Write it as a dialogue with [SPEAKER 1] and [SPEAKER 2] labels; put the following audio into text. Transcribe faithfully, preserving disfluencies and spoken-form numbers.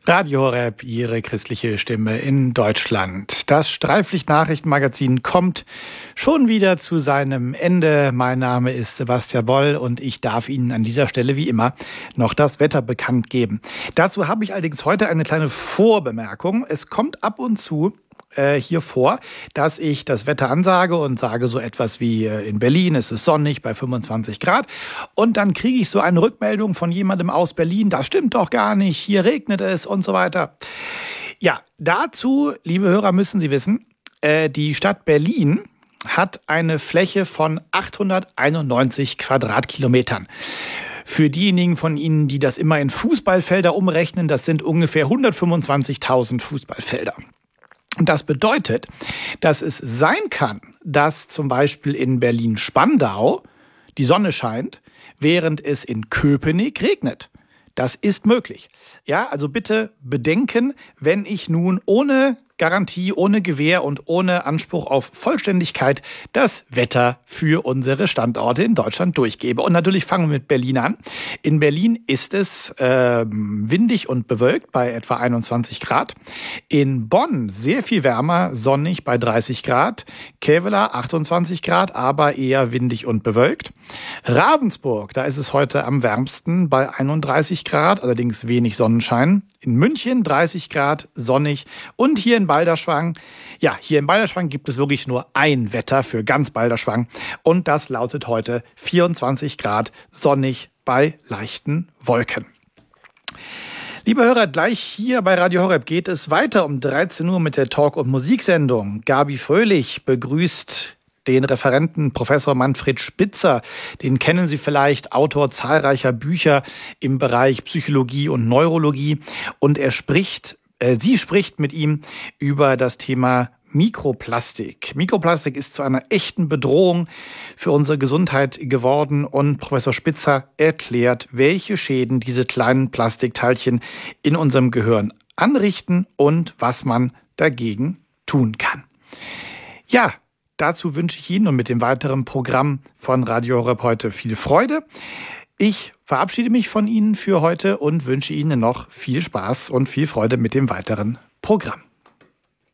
[SPEAKER 1] Radio Horeb, Ihre christliche Stimme in Deutschland. Das Streiflicht-Nachrichtenmagazin kommt schon wieder zu seinem Ende. Mein Name ist Sebastian Boll und ich darf Ihnen an dieser Stelle wie immer noch das Wetter bekannt geben. Dazu habe ich allerdings heute eine kleine Vorbemerkung. Es kommt ab und zu äh, hier vor, dass ich das Wetter ansage und sage so etwas wie äh, in Berlin, es ist sonnig bei fünfundzwanzig Grad. Und dann kriege ich so eine Rückmeldung von jemandem aus Berlin, das stimmt doch gar nicht, hier regnet es und so weiter. Ja, dazu, liebe Hörer, müssen Sie wissen, äh, die Stadt Berlin hat eine Fläche von achthunderteinundneunzig Quadratkilometern. Für diejenigen von Ihnen, die das immer in Fußballfelder umrechnen, das sind ungefähr hundertfünfundzwanzigtausend Fußballfelder. Und das bedeutet, dass es sein kann, dass zum Beispiel in Berlin-Spandau die Sonne scheint, während es in Köpenick regnet. Das ist möglich. Ja, also bitte bedenken, wenn ich nun ohne Garantie, ohne Gewähr und ohne Anspruch auf Vollständigkeit das Wetter für unsere Standorte in Deutschland durchgebe. Und natürlich fangen wir mit Berlin an. In Berlin ist es äh, windig und bewölkt bei etwa einundzwanzig Grad. In Bonn sehr viel wärmer, sonnig bei dreißig Grad. Kevela achtundzwanzig Grad, aber eher windig und bewölkt. Ravensburg, da ist es heute am wärmsten bei einunddreißig Grad, allerdings wenig Sonnenschein. In München dreißig Grad, sonnig. Und hier in Balderschwang, ja, hier in Balderschwang gibt es wirklich nur ein Wetter für ganz Balderschwang. Und das lautet heute vierundzwanzig Grad, sonnig bei leichten Wolken. Liebe Hörer, gleich hier bei Radio Horeb geht es weiter um dreizehn Uhr mit der Talk- und Musiksendung. Gabi Fröhlich begrüßt den Referenten Professor Manfred Spitzer. Den kennen Sie vielleicht, Autor zahlreicher Bücher im Bereich Psychologie und Neurologie. Und er spricht, äh, sie spricht mit ihm über das Thema Mikroplastik. Mikroplastik ist zu einer echten Bedrohung für unsere Gesundheit geworden und Professor Spitzer erklärt, welche Schäden diese kleinen Plastikteilchen in unserem Gehirn anrichten und was man dagegen tun kann. Ja, dazu wünsche ich Ihnen und mit dem weiteren Programm von Radio Horeb heute viel Freude. Ich verabschiede mich von Ihnen für heute und wünsche Ihnen noch viel Spaß und viel Freude mit dem weiteren Programm.